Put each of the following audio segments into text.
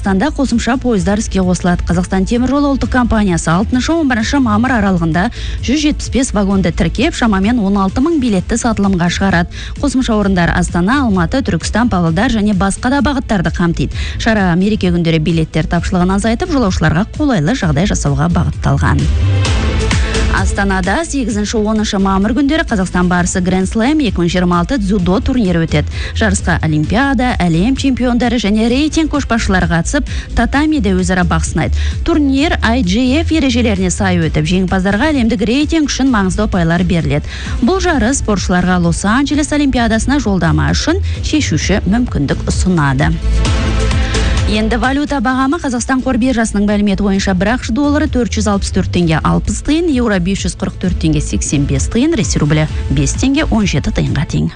Қазақстанда қосымша пойыздар іске қосылады. Қазақстан темір жолы ұлттық компаниясы 6-11 мамыр аралығында 175 вагонды тіркеп, шамамен 16 000 билетті сатылымға шығарады. Қосымша орындар Астана, Алматы, Түркістан, Павлодар және басқа да бағыттарды қамтиды. Шара мереке күндері билеттер тапшылығын азайтып, жолаушыларға қолайлы жағдай жасауға бағытталған. Астанада 8-10 мамыр күндері Қазақстан барысы Grand Slam 2026 дзюдо турнирі өтеді. Жарысқа Олимпиада, әлем чемпиондары және рейтинг көшбасшылары қатысып, татамиде өзара бақ сынайды. Турнир IGF ережелеріне сай өтіп, жеңімпаздарға әлемдік рейтинг үшін маңызды ұпайлар беріледі. Бұл жарыс спортшыларға Лос-Анджелес Олимпиадасына жолдама үшін шешуші мүмкіндік ұсынады. Енді валюта бағамы Қазақстан қор биржасының мәліметі бойынша бір ақш доллары 464 теңге 60 тиын, еуро 544 теңге 85 тиын, ресей рублі 5 теңге 17 тиынға тең.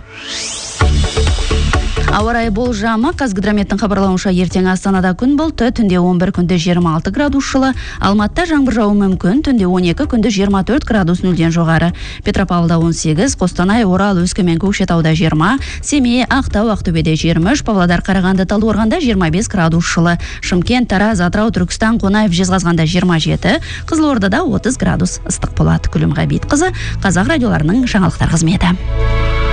Ауа райы болжамы, Қазгидрометтің хабарлауынша ертең Астанада күн бұлтты, түнде 11, күнде 26 градус жылы, Алматыда жаңбыр жауы мүмкін, түнде 12, күнде 24 градус нөлден жоғары. Петропавлда 18, Қостанай, Орал, Өскемен, Көкшетауда 20, Семей, Ақтау, Ақтөбеде 23, Павлодар, Қарағанды, Талдықорғанда 25 градус жылы, Шымкент, Тараз, Атырау, Түркістан, Қонаев, Жезқазғанда 27, Қызылордада 30 градус ыстық болады. Күлім Ғабитқызы, Қазақ радиоларының жаңалықтар қызметі.